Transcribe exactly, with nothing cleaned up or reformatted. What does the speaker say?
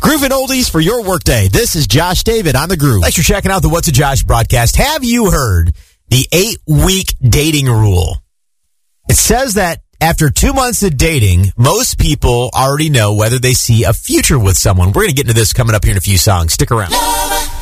Groove and oldies for your workday. This is Josh David on The Groove. Thanks for checking out the What's a Josh broadcast. Have you heard the eight-week dating rule? It says that after two months of dating, most people already know whether they see a future with someone. We're going to get into this coming up here in a few songs. Stick around.